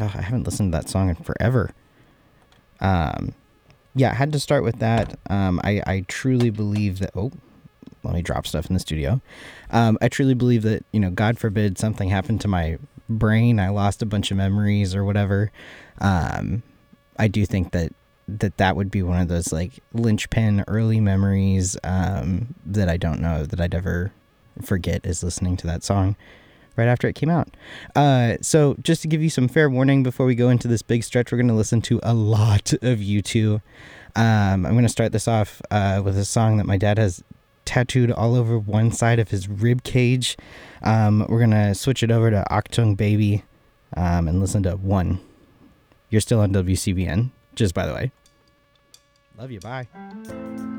Oh, I haven't listened to that song in forever. Yeah, I had to start with that. I truly believe that. Oh, let me drop stuff in the studio. I truly believe that, God forbid something happened to my brain, I lost a bunch of memories or whatever. I do think that would be one of those like linchpin early memories that I don't know that I'd ever forget, is listening to that song right after it came out. So just to give you some fair warning before we go into this big stretch, we're going to listen to a lot of U2. I'm going to start this off with a song that my dad has tattooed all over one side of his rib cage. We're going to switch it over to Achtung Baby and listen to One. You're still on WCBN, just by the way. Love you, bye.